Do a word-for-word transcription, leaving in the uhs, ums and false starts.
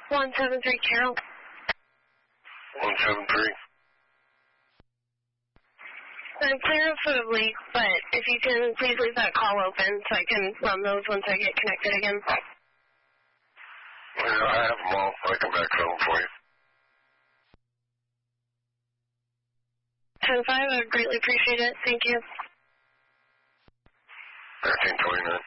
one seven three, Carol. one seven three. I'm clear for the leak, but if you can please leave that call open so I can run those once I get connected again. Yeah, I have them all. I can back them for you. ten five, I would greatly appreciate it. Thank you. thirteen twenty-nine.